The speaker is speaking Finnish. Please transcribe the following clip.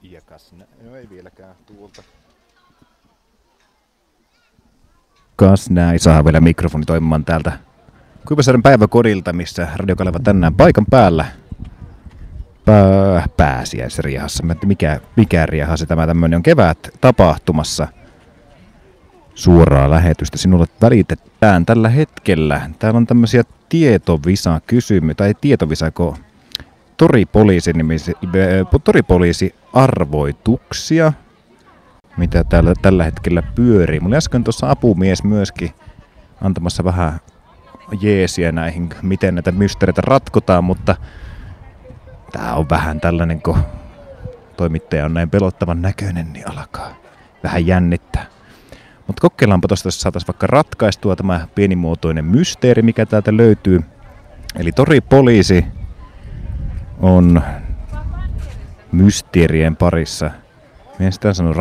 Ja no ei vieläkään tuolta. Kas näin, saa vielä mikrofoni toimimaan täältä Kuivasaaren päiväkodilta, missä Radio Kaleva tänään paikan päällä. Pääsiäisriehassa. Mikä rieha se tämä tämmöinen on, kevät tapahtumassa. Suoraa lähetystä sinulle välitetään tällä hetkellä. Täällä on tämmöisiä tietovisa-kysymyksiä, tai tietovisako toripoliisi-arvoituksia, mitä täällä tällä hetkellä pyörii. Mulla äsken tuossa apumies myöskin antamassa vähän jeesiä näihin, miten näitä mysteereitä ratkotaan, mutta tää on vähän tällainen, kun toimittaja on näin pelottavan näköinen, niin alkaa vähän jännittää. Mutta kokeillaanpa tuosta, jos saataisiin vaikka ratkaistua tämä pienimuotoinen mysteeri, mikä täältä löytyy. Eli toripoliisi on mysteerien parissa. Minä sitä sanon